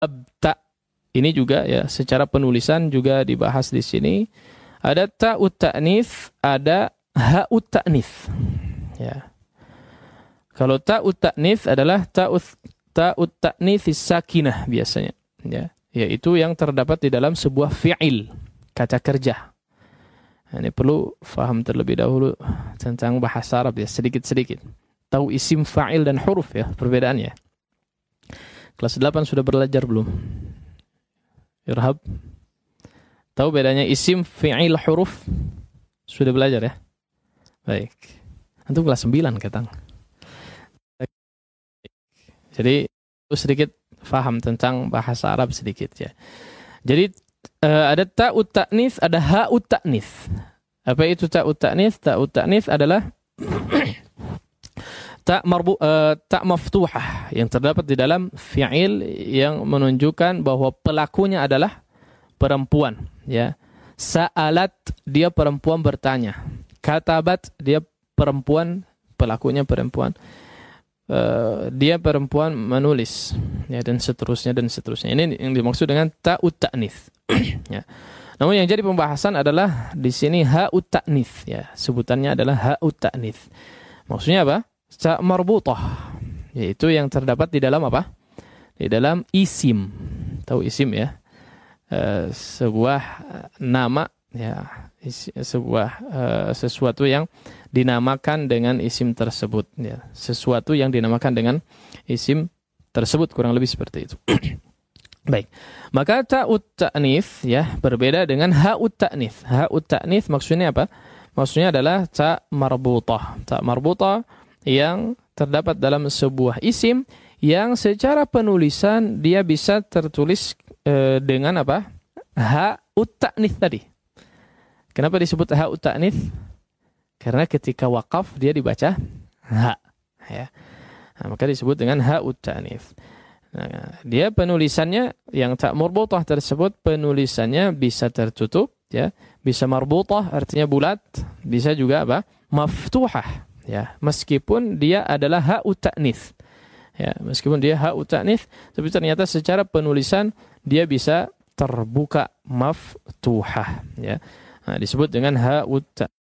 ta. Ini juga ya secara penulisan juga dibahas di sini. Ada ta'ut ta'nits, ada ha'ut ta'nits. Ya. Kalau ta'ut ta'nits adalah ta'ut ta'nits sakinah biasanya, ya, yaitu yang terdapat di dalam sebuah fi'il, kata kerja. Ini perlu faham terlebih dahulu tentang bahasa Arab ya, sedikit-sedikit. Tahu isim fa'il dan huruf ya, perbedaannya. Kelas 8 sudah belajar belum? Irhab. Tahu bedanya isim, fi'il, huruf? Sudah belajar ya? Baik. Antum kelas 9 katang. Jadi sedikit faham tentang bahasa Arab sedikit ya. Jadi ada ta'ut ta'nits, ada ha'ut ta'nits. Apa itu ta'ut ta'nits? Ta'ut ta'nits adalah tak maftuhah yang terdapat di dalam fi'il yang menunjukkan bahwa pelakunya adalah perempuan, ya. Sa'alat, dia perempuan bertanya. Katabat, dia perempuan, pelakunya perempuan. Dia perempuan menulis, ya, dan seterusnya dan seterusnya. Ini yang dimaksud dengan ta'ut ta'nits. Ya. Namun yang jadi pembahasan adalah di sini ha'ut ta'nits, ya. Sebutannya adalah ha'ut ta'nits. Maksudnya apa? Ta' marbutah, yaitu yang terdapat di dalam apa? Di dalam isim. Tahu isim ya? Sebuah nama ya, sesuatu yang dinamakan dengan isim tersebut ya, sesuatu yang dinamakan dengan isim tersebut, kurang lebih seperti itu. Baik, maka ta'ut ta'nits ya berbeda dengan ha'ut ta'nits. Ha'ut ta'nits maksudnya apa? Maksudnya adalah ta' marbutah. Ta' marbutah yang terdapat dalam sebuah isim yang secara penulisan dia bisa tertulis dengan apa? Ha'ut ta'nits tadi. Kenapa disebut ha'ut ta'nits? Karena ketika wakaf dia dibaca ha, ya. Nah, maka disebut dengan ha'ut ta'nits. Nah, dia penulisannya yang tak marbutah tersebut penulisannya bisa tertutup, ya, bisa marbutah artinya bulat, bisa juga apa? Maftuhah, ya, meskipun dia adalah ha'ut ta'nits. Ya, meskipun dia ha'ut ta'nits, tapi ternyata secara penulisan dia bisa terbuka maftuhah, ya. Nah, disebut dengan ha'ut ta'nits.